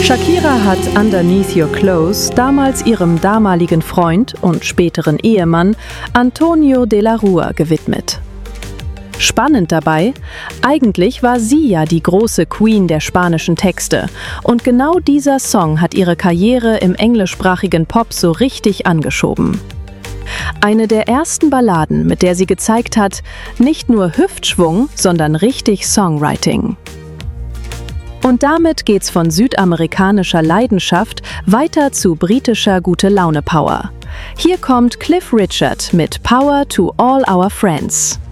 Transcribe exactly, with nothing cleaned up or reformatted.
Shakira hat Underneath Your Clothes damals ihrem damaligen Freund und späteren Ehemann Antonio de la Rúa gewidmet. Spannend dabei, eigentlich war sie ja die große Queen der spanischen Texte und genau dieser Song hat ihre Karriere im englischsprachigen Pop so richtig angeschoben. Eine der ersten Balladen, mit der sie gezeigt hat, nicht nur Hüftschwung, sondern richtig Songwriting. Und damit geht's von südamerikanischer Leidenschaft weiter zu britischer Gute-Laune-Power. Hier kommt Cliff Richard mit Power to All Our Friends.